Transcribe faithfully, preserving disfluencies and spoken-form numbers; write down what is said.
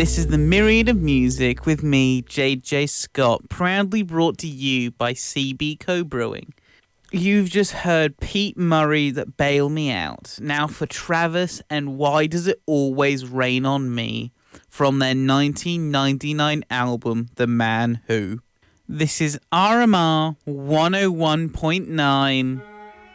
This is the Myriad of Music with me, J J Scott, proudly brought to you by C B Co-Brewing. You've just heard Pete Murray that Bail Me Out. Now for Travis and Why Does It Always Rain on Me from their nineteen ninety-nine album, The Man Who. This is R M R one oh one point nine.